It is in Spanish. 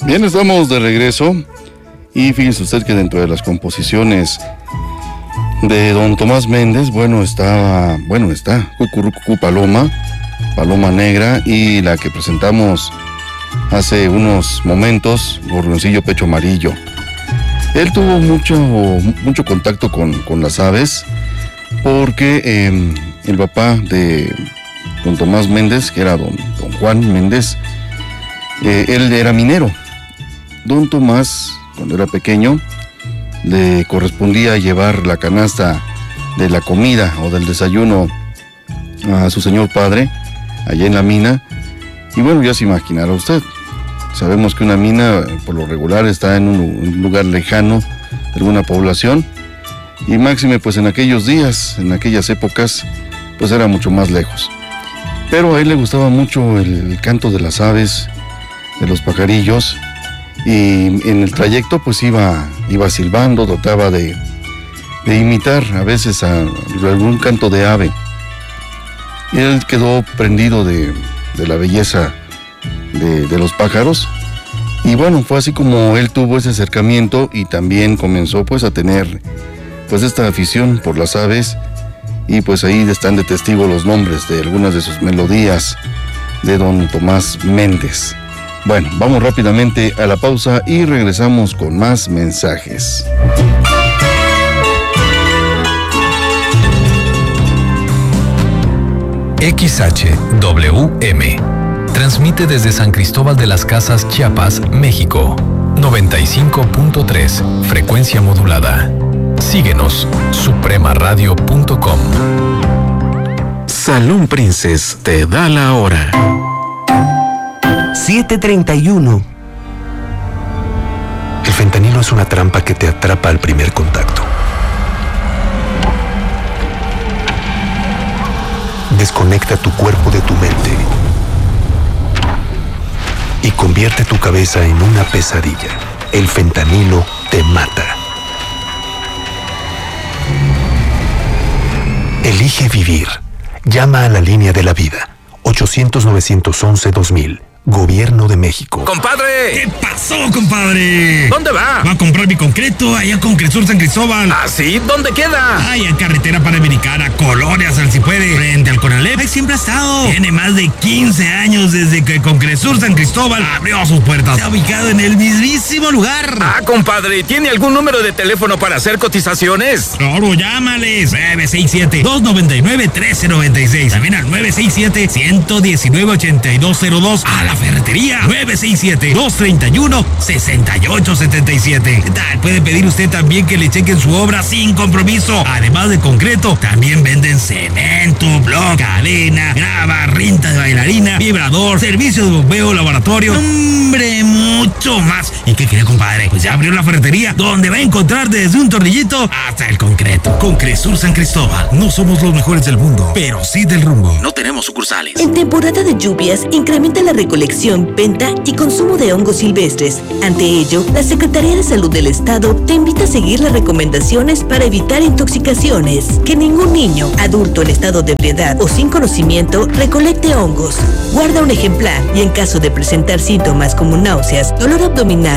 Bien, estamos de regreso y fíjese usted que dentro de las composiciones de don Tomás Méndez, está Cucurucucú Paloma, Paloma Negra, y la que presentamos hace unos momentos, Gorrioncillo Pecho Amarillo. Él tuvo mucho contacto con las aves porque el papá de don Tomás Méndez, que era don Juan Méndez, él era minero. Don Tomás, cuando era pequeño, le correspondía llevar la canasta de la comida o del desayuno a su señor padre, allá en la mina. Y bueno, ya se imaginará usted. Sabemos que una mina, por lo regular, está en un lugar lejano de alguna población. Y máxime, pues en aquellos días, en aquellas épocas, pues era mucho más lejos. Pero a él le gustaba mucho el canto de las aves, de los pajarillos. Y en el trayecto pues iba silbando, trataba de imitar a veces a algún canto de ave. Y él quedó prendido de la belleza de los pájaros. Y bueno, fue así como él tuvo ese acercamiento y también comenzó pues a tener pues esta afición por las aves. Y pues ahí están de testigo los nombres de algunas de sus melodías de don Tomás Méndez. Bueno, vamos rápidamente a la pausa y regresamos con más mensajes. XHWM transmite desde San Cristóbal de las Casas, Chiapas, México. 95.3, frecuencia modulada. Síguenos, supremaradio.com. Salón Princess te da la hora. 7:31. El fentanilo es una trampa que te atrapa al primer contacto. Desconecta tu cuerpo de tu mente y convierte tu cabeza en una pesadilla. El fentanilo te mata. Elige vivir. Llama a la línea de la vida. 800-911-2000. Gobierno de México. ¡Compadre! ¿Qué pasó, compadre? ¿Dónde va? Va a comprar mi concreto allá con Cresur San Cristóbal. ¿Ah, sí? ¿Dónde queda? Ay, en carretera panamericana, Colonia San Si Puede, frente al Conalep. Ahí siempre ha estado. Tiene más de 15 años desde que con Cresur San Cristóbal abrió sus puertas. Se ha ubicado en el mismísimo lugar. Ah, compadre, ¿tiene algún número de teléfono para hacer cotizaciones? Claro, llámales. 967-299-1396. También al 967-119-8202. A la ferretería. 967-231-6877. ¿Qué tal? Puede pedir usted también que le chequen su obra sin compromiso. Además de concreto, también venden cemento, bloc, cadena, grava, rinta de bailarina, vibrador, servicio de bombeo, laboratorio. ¡Hombre, mucho más! ¿Y qué quiere, compadre? Pues ya abrió la ferretería, donde va a encontrar desde un tornillito hasta el concreto. Con Cresur San Cristóbal. No somos los mejores del mundo, pero sí del rumbo. No tenemos sucursales. En temporada de lluvias, incrementa la recolección, venta y consumo de hongos silvestres. Ante ello, la Secretaría de Salud del Estado te invita a seguir las recomendaciones para evitar intoxicaciones. Que ningún niño, adulto en estado de ebriedad o sin conocimiento recolecte hongos. Guarda un ejemplar y en caso de presentar síntomas como náuseas, dolor abdominal,